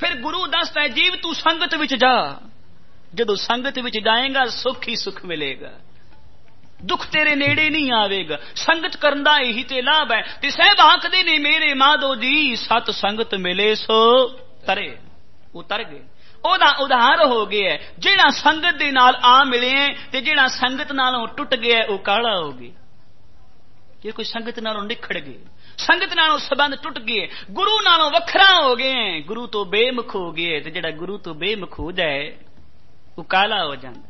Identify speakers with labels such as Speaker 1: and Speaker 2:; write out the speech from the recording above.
Speaker 1: फिर गुरु दसदा है जीव तू संगत विच जा, जदों संगत विच जाएगा सुख ही सुख मिलेगा, दुख तेरे नेड़े नहीं आवेगा। संगत करन दा यही ते लाभ है। ते साहब आखदे ने मेरे माधो जी सत संगत मिले सो तरे, उतर गए। ओदा उधार हो गया, जेड़ा संगत दे नाल आ मिले ते जेड़ा संगत नालों टुट गया वो काला हो गया। जे कोई संगत नालों निखड़ गए, संगत नालों संबंध टुट गए, गुरु नालों वखरा हो गए, गुरु तो बेमुख हो गए, ते जेड़ा गुरु तो बेमुख हो जाए वो काला हो जाता।